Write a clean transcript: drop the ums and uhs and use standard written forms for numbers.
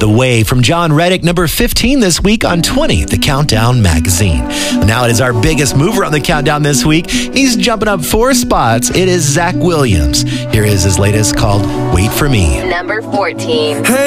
The Way from John Reddick, number 15 this week on 20, the Countdown magazine. Now it is our biggest mover on the countdown this week. He's jumping up 4 spots. It is Zach Williams. Here is his latest called Wait For Me. Number 14. Hey.